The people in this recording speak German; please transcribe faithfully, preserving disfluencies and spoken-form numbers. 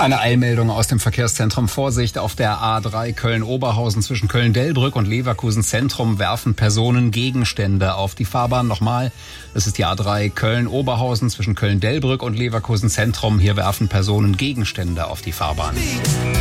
Eine Eilmeldung aus dem Verkehrszentrum. Vorsicht auf der A drei Köln-Oberhausen zwischen Köln-Delbrück und Leverkusen Zentrum werfen Personen Gegenstände auf die Fahrbahn. Nochmal, das ist die A drei Köln-Oberhausen zwischen Köln-Delbrück und Leverkusen Zentrum. Hier werfen Personen Gegenstände auf die Fahrbahn.